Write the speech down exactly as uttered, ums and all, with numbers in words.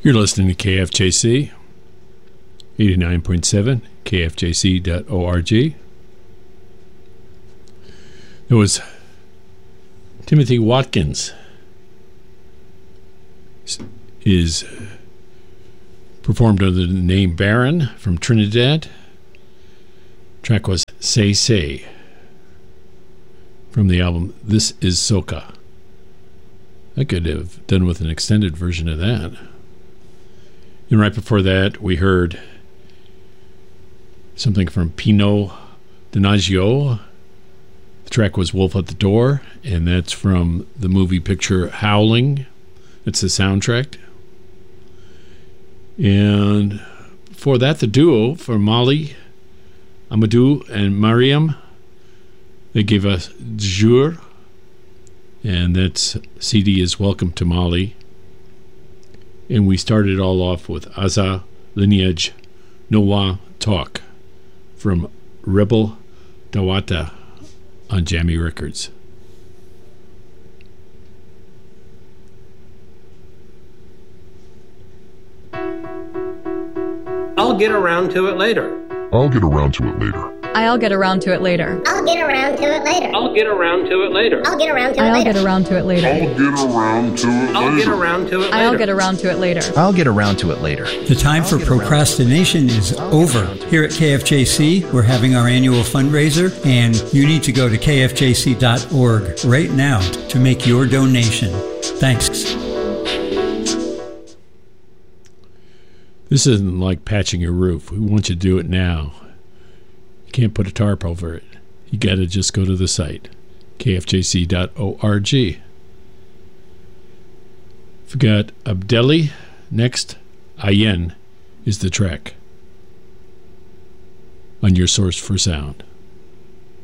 You're listening to K F J C, eighty-nine point seven, K F J C dot org. It was Timothy Watkins. Is performed under the name Baron from Trinidad. Track was Say Say from the album This Is Soca. I could have done with an extended version of that. And right before that, we heard something from Pino Donaggio. The track was Wolf at the Door, and that's from the movie picture Howling. It's the soundtrack. And before that, the duo for Molly, Amadou, and Mariam. They gave us Jour, and that C D is Welcome to Mali. And we started all off with Aza Lineage Noah Talk from Rebel Dawata on Jammy Records. I'll get around to it later. I'll get around to it later. I'll get around to it later. I'll get around to it later. I'll get around to it later. I'll get around to it I'll later. get around to it later. I'll get around to it I'll get later. around to it later. I'll get around to it later. I'll get around to it later. The time for procrastination is over. Here at K F J C, we're having our annual fundraiser, and you need to go to K F J C dot org right now to make your donation. Thanks. This isn't like patching your roof. We want you to do it now. You can't put a tarp over it. You got to just go to the site, K F J C dot org. We've got Abdelli. Next, Ayen is the track on your source for sound.